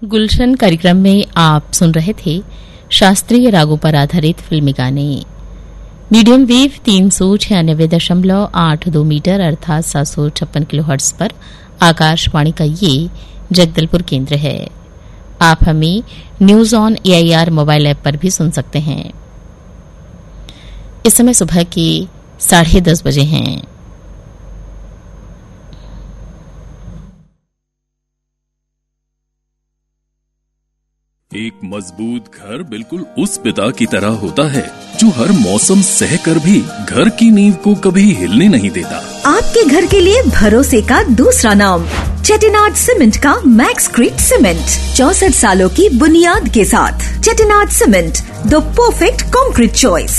गुलशन कार्यक्रम में आप सुन रहे थे शास्त्रीय रागों पर आधारित फिल्मी गाने। मीडियम वेव 396.82 मीटर अर्थात 756 किलोहर्ट्ज पर आकाशवाणी का ये जगदलपुर केंद्र है। आप हमें news on AIR mobile app पर भी सुन सकते हैं। इस समय सुबह के 10:30 बजे हैं। एक मजबूत घर बिल्कुल उस पिता की तरह होता है जो हर मौसम सह कर भी घर की नींव को कभी हिलने नहीं देता। आपके घर के लिए भरोसे का दूसरा नाम चेटिनाड सीमेंट का मैक्सक्रीट सीमेंट 64 सालों की बुनियाद के साथ। Chettinad cement, the perfect concrete choice.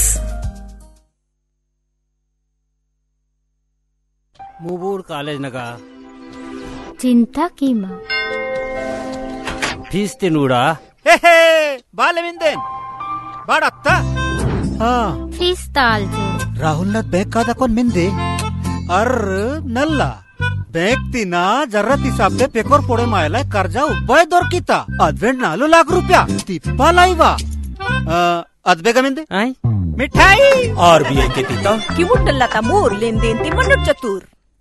ಮೂಬೂರ್ ಕಾಲೇಜ್ನಾಗ ಚಿಂತಾ ಕೀಮಾ ಫೀಸ್ ತಿನ್ನೂಡ ಬಾಲವಿಂದೇನ್ ಬಾಡತ್ತ ಫೀಸ್ ತಾಲ್ಜೆ ರಾಹುಲ್ನ ಬೇಕಾದಕೊಂಡ್ ಮಿಂದೆ अर्र नल्ला बैंक तिना जरा तिसाबले पेकोर पोड़े मायला कर्जा उब्बाय दौर कीता अद्वेंट 4 लाख रुपया तिप्पा लाईवा अदबेगा मिंदे मिठाई RBI के तीता कि मुंडला ता मोर लेन देन ते मंडप चतुर।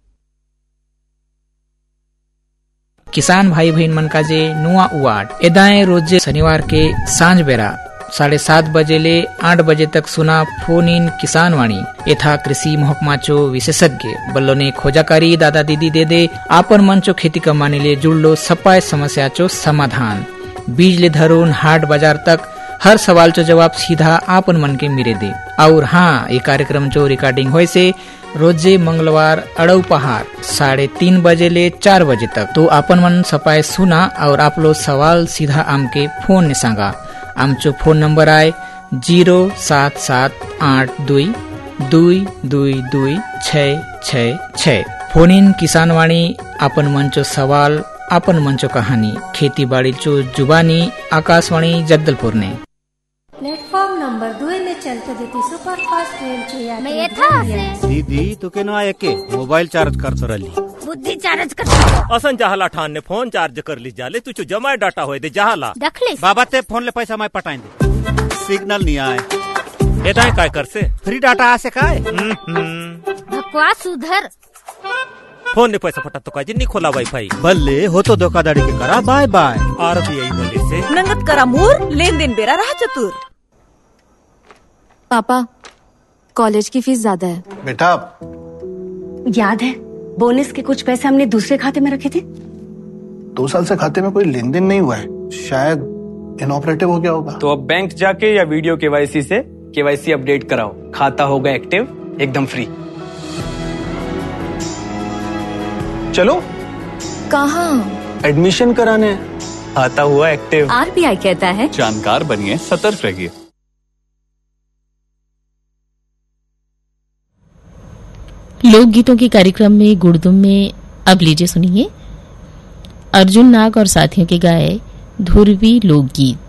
किसान भाई बहन मन का जे नुआ उवाड एदाए रोज शनिवार के सांझ बेरा 7:30 बजे ले 8 बजे तक सुना फोन इन किसान वाणी यथा कृषि महकमा चो विशेषज्ञ बल्लो ने खोजाकारी दादा दीदी दे दे आपन मन चो खेती कमाने लिए जुड़लो सपाय समस्या चो समाधान बीज ले धरून हाट बाजार तक हर सवाल चो जवाब सीधा आपन मन के मिरे दे। और हाँ, ये कार्यक्रम चो रिकॉर्डिंग होए से रोजे मंगलवार अड़ऊ पहाड़ 3:30 बजे ले 4 बजे तक तो आपन मन सपाय सुना और आप लोग सवाल सीधा आम के फोन ने सांगा। आमचो फोन नंबर आए 07782222666। फोन इन किसान वाणी आपन मंचो सवाल आपन मंचो कहानी खेती बाड़ी चो जुबानी आकाशवाणी जगदलपुर ने प्लेटफॉर्म नंबर 2 में चलते देती सुपर फास्ट ट्रेन चाहिए मैं ये था दीदी तू के ना एके मोबाइल चार्ज कर तो रली बुद्धि चार्ज कर असन जहाला ठान ने फोन चार्ज कर ली जाले तू जमा डाटा होए दे जहाला दखले बाबा ते फोन ले पैसा मैं पटाई दे सिग्नल नहीं आए एदाय काय कर से फ्री डाटा आसे काय बकवास उधर फोन ने पैसा फटा तो काजी नहीं खोला वाईफाई बल्ले हो तो धोखाधड़ी के करा बाय बाय RBI बोले से नंगत करा मोर लेन देन बेरा रहा चतुर। पापा कॉलेज की फीस ज्यादा है। बेटा याद है बोनस के कुछ पैसे हमने दूसरे खाते में रखे थे। 2 साल से खाते में कोई लेन देन नहीं हुआ है, शायद इनऑपरेटिव हो गया होगा। तो अब बैंक जाके या वीडियो KYC से KYC अपडेट कराओ, खाता होगा एक्टिव एकदम फ्री। चलो कहाँ? एडमिशन कराने, खाता हुआ एक्टिव। RBI कहता है जानकार बनिए, सतर्क रहिए। लोकगीतों के कार्यक्रम में गुड़दुम में अब लीजिए सुनिए अर्जुन नाग और साथियों के गाए धुरवी लोकगीत।